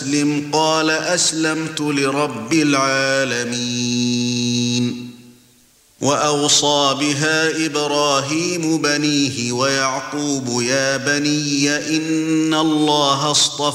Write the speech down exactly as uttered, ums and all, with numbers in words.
أسلم قال أسلمت لرب العالمين وأوصى بها إبراهيم بنيه ويعقوب يا بني إن الله اصطفى